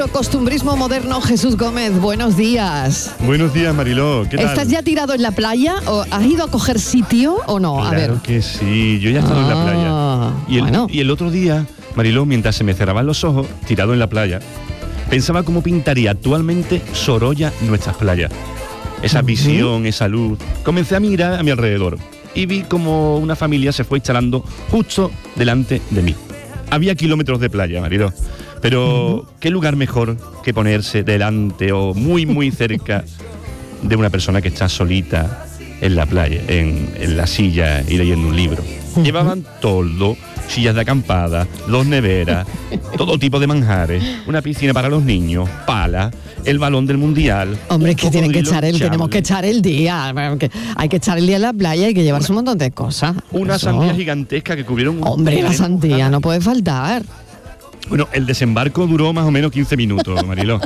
costumbrismo moderno, Jesús Gómez, buenos días. Buenos días, Mariló, ¿qué tal? ¿Estás ya tirado en la playa o has ido a coger sitio o no? Claro A ver. que sí, yo ya he estado en la playa. Y el otro día, Mariló, mientras se me cerraban los ojos, tirado en la playa, pensaba cómo pintaría actualmente Sorolla nuestras playas. Esa visión, esa luz. Comencé a mirar a mi alrededor y vi como una familia se fue instalando justo delante de mí. Había kilómetros de playa, Mariló, pero ¿qué lugar mejor que ponerse delante o muy, muy cerca de una persona que está solita en la playa, en la silla y leyendo un libro? Llevaban toldo, sillas de acampada, dos neveras, todo tipo de manjares, una piscina para los niños, pala, el balón del mundial. Hombre, es que tenemos que echar el día. Hay que echar el día en la playa, hay que llevarse un montón de cosas. Una sandía gigantesca que cubrieron... Hombre, la sandía no puede faltar. Bueno, el desembarco duró más o menos 15 minutos, Mariló.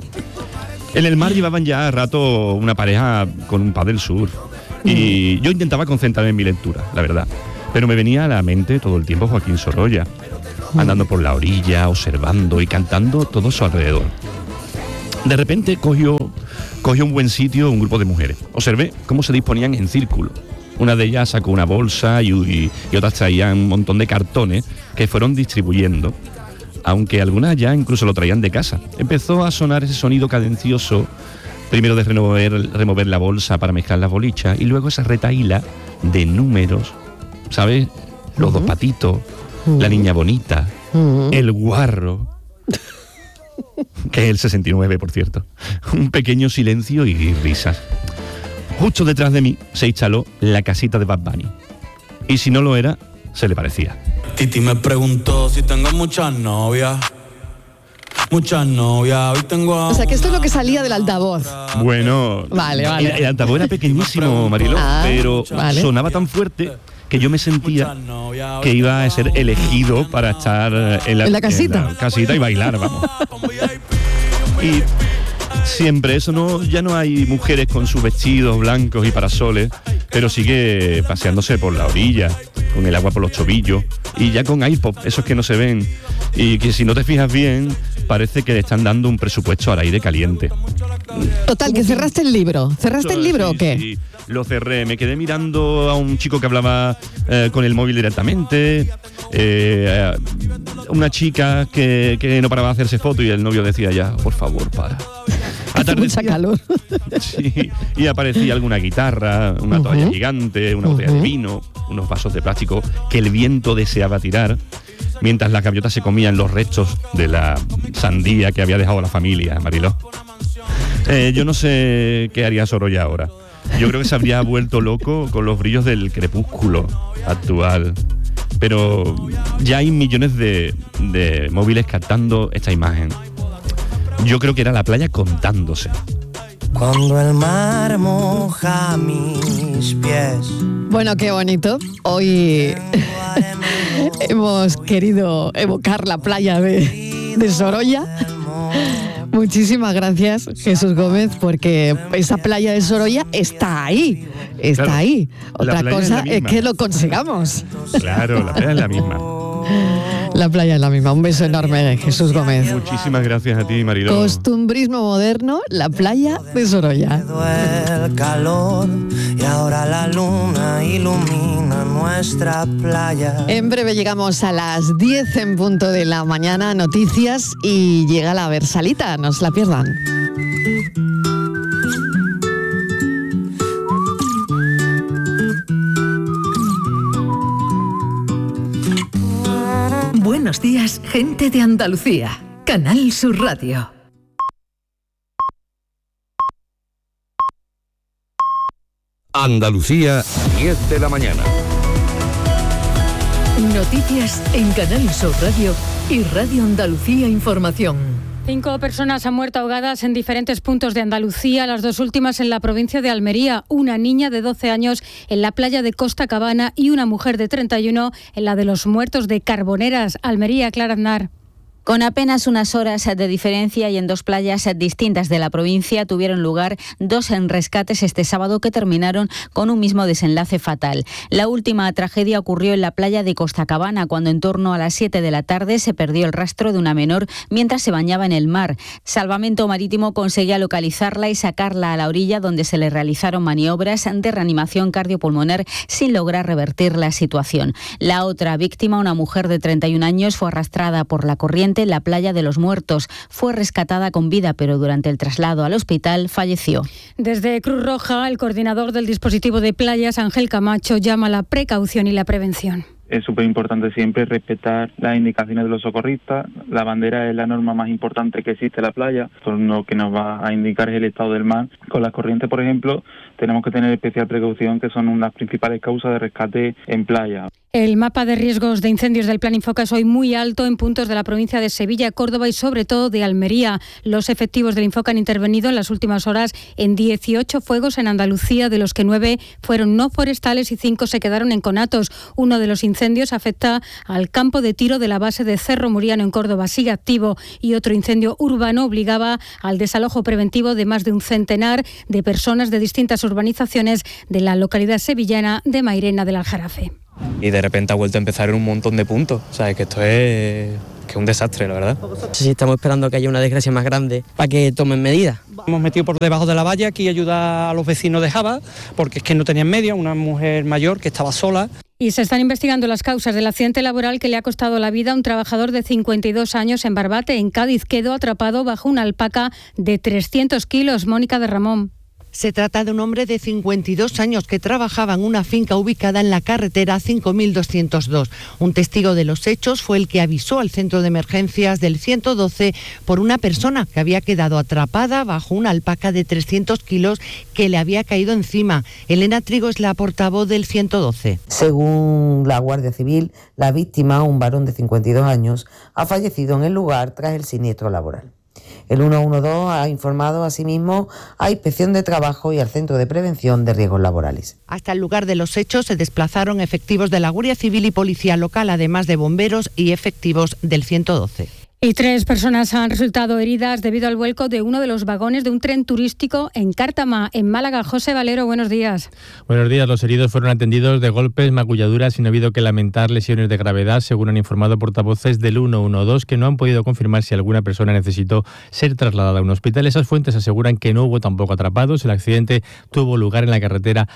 En el mar llevaban ya rato una pareja con un paddle surf. Y yo intentaba concentrarme en mi lectura, la verdad. Pero me venía a la mente todo el tiempo Joaquín Sorolla, andando por la orilla, observando y cantando todo su alrededor. De repente cogió un buen sitio un grupo de mujeres. Observé cómo se disponían en círculo. Una de ellas sacó una bolsa y otras traían un montón de cartones que fueron distribuyendo, aunque algunas ya incluso lo traían de casa. Empezó a sonar ese sonido cadencioso, primero de remover la bolsa para mezclar las bolichas y luego esa retahíla de números, ¿sabes? Los dos patitos, la niña bonita, el guarro, que es el 69, por cierto. Un pequeño silencio y risas. Justo detrás de mí se instaló la casita de Bad Bunny. Y si no lo era, se le parecía. Titi me preguntó si tengo muchas novias. Muchas novias, hoy tengo... O sea, que esto es lo que salía del altavoz. Bueno... Vale. El altavoz era pequeñísimo, Mariló, pero sonaba tan fuerte que yo me sentía que iba a ser elegido para estar en la casita. En la casita y bailar, vamos. Y siempre eso ya no hay mujeres con sus vestidos blancos y parasoles, pero sigue paseándose por la orilla, con el agua por los tobillos y ya con iPod, esos que no se ven y que si no te fijas bien parece que le están dando un presupuesto al aire caliente. Total, que cerraste el libro. ¿Cerraste el libro o qué? Sí, lo cerré. Me quedé mirando a un chico que hablaba con el móvil directamente, una chica que no paraba de hacerse fotos y el novio decía ya, por favor, para. Hace mucha calor. Sí, y aparecía alguna guitarra, una toalla gigante, una botella de vino, unos vasos de plástico que el viento deseaba tirar, mientras las gaviotas se comían los restos de la sandía que había dejado la familia, Mariló. Yo no sé qué haría Sorolla ahora. Yo creo que se habría vuelto loco con los brillos del crepúsculo actual. Pero ya hay millones de móviles captando esta imagen. Yo creo que era la playa contándose. Cuando el mar moja mis pies. Bueno, qué bonito. Hoy hemos querido evocar la playa de Sorolla. Muchísimas gracias, Jesús Gómez, porque esa playa de Sorolla está ahí. Está ahí. Otra cosa es que lo consigamos. Claro, la playa es la misma. La playa es la misma. Un beso enorme, Jesús Gómez. Muchísimas gracias a ti, Mariló. Costumbrismo moderno, la playa de Sorolla. El calor y ahora la luna ilumina nuestra playa. En breve llegamos a las 10 en punto de la mañana, noticias y llega la Versalita, no se la pierdan. Buenos días, gente de Andalucía. Canal Sur Radio. Andalucía, 10 de la mañana. Noticias en Canal Sur Radio y Radio Andalucía Información. 5 personas han muerto ahogadas en diferentes puntos de Andalucía, las 2 últimas en la provincia de Almería, una niña de 12 años en la playa de Costa Cabana y una mujer de 31 en la de los Muertos de Carboneras, Almería. Clara Aznar. Con apenas unas horas de diferencia y en 2 playas distintas de la provincia tuvieron lugar 2 rescates este sábado que terminaron con un mismo desenlace fatal. La última tragedia ocurrió en la playa de Costacabana, cuando en torno a las 7 de la tarde se perdió el rastro de una menor mientras se bañaba en el mar. Salvamento Marítimo conseguía localizarla y sacarla a la orilla, donde se le realizaron maniobras de reanimación cardiopulmonar sin lograr revertir la situación. La otra víctima, una mujer de 31 años, fue arrastrada por la corriente en la playa de los Muertos. Fue rescatada con vida, pero durante el traslado al hospital falleció. Desde Cruz Roja, el coordinador del dispositivo de playas, Ángel Camacho, llama a la precaución y la prevención. Es súper importante siempre respetar las indicaciones de los socorristas. La bandera es la norma más importante que existe en la playa, lo que nos va a indicar es el estado del mar. Con las corrientes, por ejemplo, tenemos que tener especial precaución, que son una de las principales causas de rescate en playa. El mapa de riesgos de incendios del Plan Infoca es hoy muy alto en puntos de la provincia de Sevilla, Córdoba y sobre todo de Almería. Los efectivos del Infoca han intervenido en las últimas horas en 18 fuegos en Andalucía, de los que 9 fueron no forestales y 5 se quedaron en conatos. Uno de los incendios afecta al campo de tiro de la base de Cerro Muriano en Córdoba, sigue activo, y otro incendio urbano obligaba al desalojo preventivo de más de un centenar de personas de distintas urbanizaciones de la localidad sevillana de Mairena del Aljarafe. Y de repente ha vuelto a empezar en un montón de puntos. O sea, que esto es un desastre, la verdad. Sí, estamos esperando que haya una desgracia más grande para que tomen medidas. Hemos metido por debajo de la valla aquí ayudar a los vecinos de Java, porque es que no tenían medio, una mujer mayor que estaba sola. Y se están investigando las causas del accidente laboral que le ha costado la vida a un trabajador de 52 años en Barbate, en Cádiz. Quedó atrapado bajo una alpaca de 300 kilos. Mónica de Ramón. Se trata de un hombre de 52 años que trabajaba en una finca ubicada en la carretera 5202. Un testigo de los hechos fue el que avisó al centro de emergencias del 112 por una persona que había quedado atrapada bajo una alpaca de 300 kilos que le había caído encima. Elena Trigo es la portavoz del 112. Según la Guardia Civil, la víctima, un varón de 52 años, ha fallecido en el lugar tras el siniestro laboral. El 112 ha informado asimismo a Inspección de Trabajo y al Centro de Prevención de Riesgos Laborales. Hasta el lugar de los hechos se desplazaron efectivos de la Guardia Civil y Policía Local, además de bomberos y efectivos del 112. Y 3 personas han resultado heridas debido al vuelco de uno de los vagones de un tren turístico en Cártama, en Málaga. José Valero, buenos días. Buenos días. Los heridos fueron atendidos de golpes, magulladuras y no ha habido que lamentar lesiones de gravedad, según han informado portavoces del 112, que no han podido confirmar si alguna persona necesitó ser trasladada a un hospital. Esas fuentes aseguran que no hubo tampoco atrapados. El accidente tuvo lugar en la carretera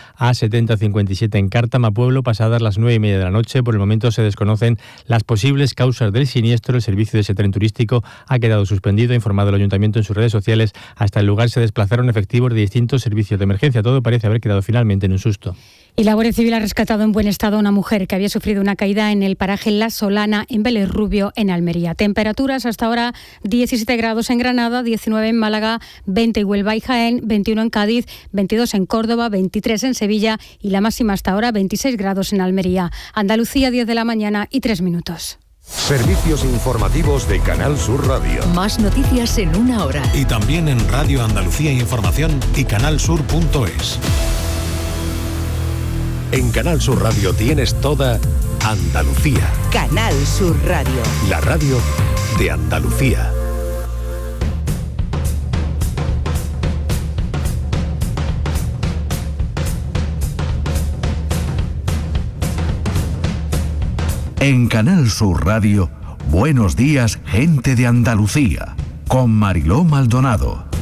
A7057 en Cártama, pueblo, pasadas las 9:30 de la noche. Por el momento se desconocen las posibles causas del siniestro. El servicio de ese tren turístico ha quedado suspendido, ha informado el ayuntamiento en sus redes sociales. Hasta el lugar se desplazaron efectivos de distintos servicios de emergencia. Todo parece haber quedado finalmente en un susto. Y la Guardia Civil ha rescatado en buen estado a una mujer que había sufrido una caída en el paraje La Solana, en Vélez Rubio, en Almería. Temperaturas hasta ahora: 17 grados en Granada, 19 en Málaga, 20 en Huelva y Jaén, 21 en Cádiz, 22 en Córdoba, 23 en Sevilla y la máxima hasta ahora 26 grados en Almería. Andalucía, 10 de la mañana y 3 minutos. Servicios informativos de Canal Sur Radio. Más noticias en una hora. Y también en Radio Andalucía Información y canalsur.es. En Canal Sur Radio tienes toda Andalucía. Canal Sur Radio. La radio de Andalucía. En Canal Sur Radio, Buenos días, gente de Andalucía, con Mariló Maldonado.